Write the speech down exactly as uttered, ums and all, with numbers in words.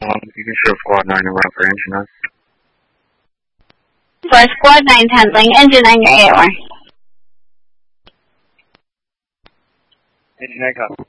Um, you can show Squad nine around for engine nine. For Squad nine handling, engine nine, your A O R. Engine nine, copy.